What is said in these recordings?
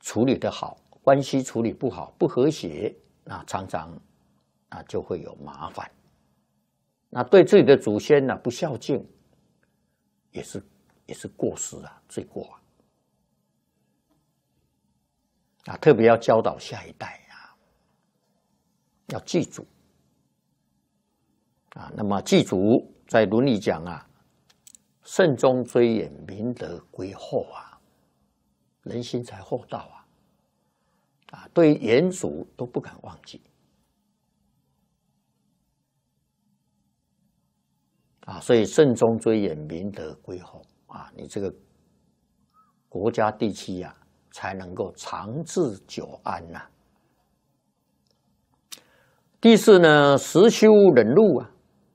处理得好，关系处理不好，不和谐，那常常就会有麻烦。那对自己的祖先不孝敬，也是过失罪过特别要教导下一代要祭祖那么祭祖在伦理讲慎终追远，民德归厚人心才厚道对远祖都不敢忘记所以慎终追远，民德归厚你这个国家地区才能够长治久安第四呢，实修忍辱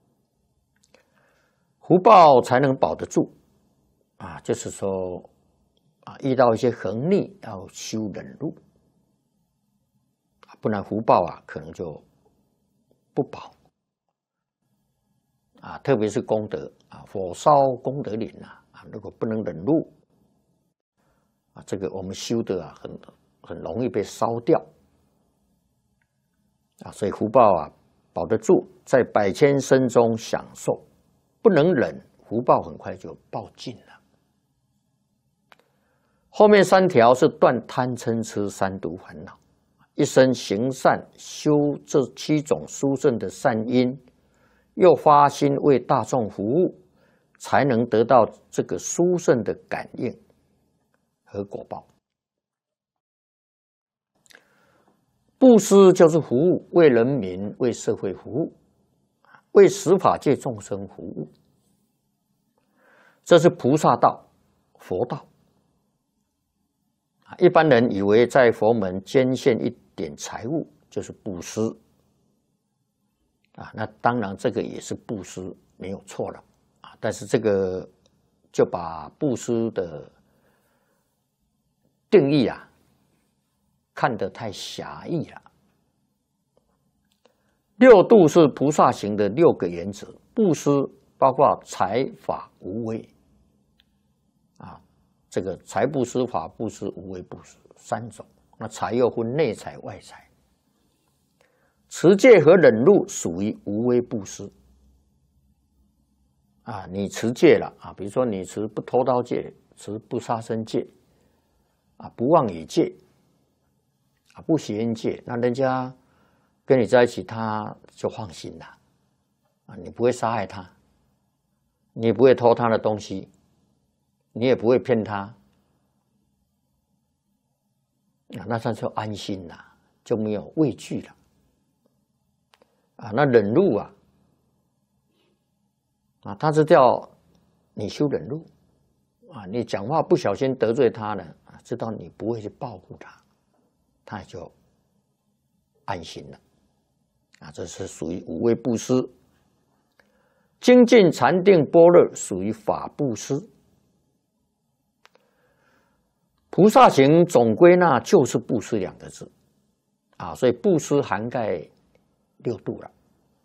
福报才能保得住就是说遇到一些横逆要修忍辱不然福报可能就不保特别是功德火烧功德林如果不能忍辱这个我们修的很容易被烧掉所以福报保得住，在百千生中享受，不能忍，福报很快就报尽了。后面3条是断贪嗔痴3毒烦恼，一生行善，修这7种殊胜的善因，又发心为大众服务，才能得到这个殊胜的感应和果报。布施就是服务，为人民、为社会服务，为十法界众生服务，这是菩萨道、佛道。一般人以为在佛门捐献一点财物就是布施那当然这个也是布施，没有错了但是这个就把布施的定义看得太狭义了。6度是菩萨行的6个原则，布施包括财法无为这个财布施、法布施、无为布施3种。那财又分内财、外财。持戒和忍辱属于无为布施你持戒了比如说你持不偷盗戒、持不杀生戒不妄语戒不邪淫戒，那人家跟你在一起他就放心了你不会杀害他，你不会偷他的东西，你也不会骗他那他就安心了，就没有畏惧了那忍辱他是叫你修忍辱你讲话不小心得罪他了知道你不会去报复他，他也就安心了这是属于无为布施。精进禅定般若属于法布施。菩萨行总归纳就是布施2个字所以布施涵盖6度了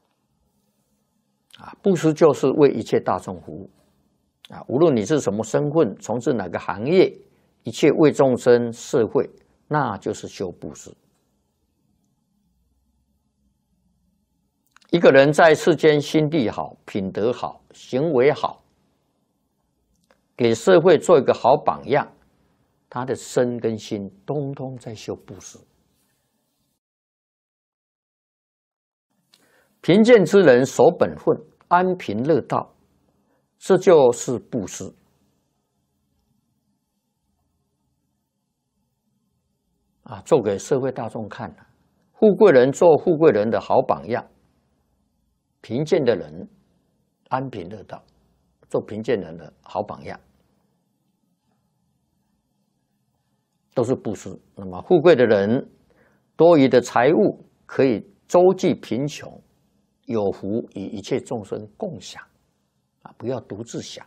布施就是为一切大众服务无论你是什么身份，从事哪个行业，一切为众生社会，那就是修布施。一个人在世间心地好、品德好、行为好，给社会做一个好榜样，他的身跟心通通在修布施。贫贱之人守本分，安贫乐道，这就是布施做给社会大众看富贵人做富贵人的好榜样，贫贱的人安贫乐道，做贫贱人的好榜样，都是布施。那么富贵的人多余的财物可以周济贫穷，有福与一切众生共享不要独自享。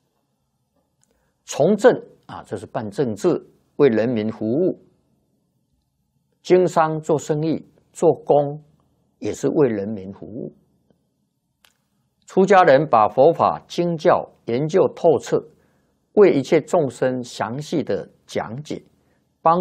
从政这是办政治，为人民服务。经商做生意做工也是为人民服务。出家人把佛法经教研究透彻，为一切众生详细的讲解，